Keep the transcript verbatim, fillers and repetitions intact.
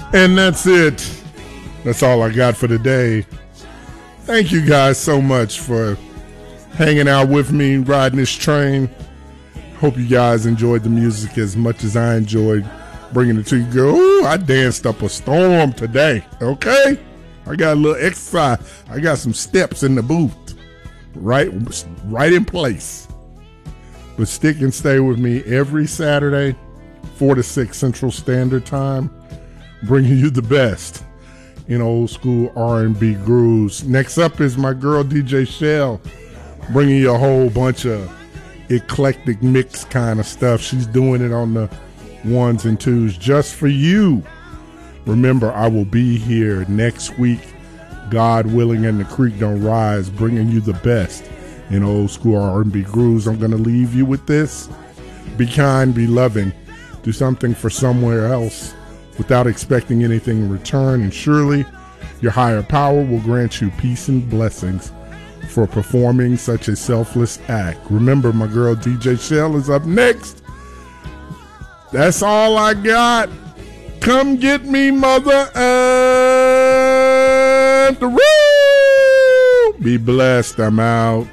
And that's it. That's all I got for today. Thank you guys so much for hanging out with me, riding this train. Hope you guys enjoyed the music as much as I enjoyed bringing it to you. Girl, ooh, I danced up a storm today, okay? I got a little exercise. I got some steps in the booth, right, right in place. But stick and stay with me every Saturday, four to six Central Standard Time, bringing you the best in old school R and B grooves. Next up is my girl D J Shell, bringing you a whole bunch of eclectic mix kind of stuff. She's doing it on the ones and twos just for you. Remember, I will be here next week, God willing, and the creek don't rise, bringing you the best in old school R and B grooves. I'm going to leave you with this. Be kind, be loving. Do something for somewhere else without expecting anything in return, and surely your higher power will grant you peace and blessings for performing such a selfless act. Remember, my girl D J Shell is up next. That's all I got. Come get me, mother, and the room. Be blessed. I'm out.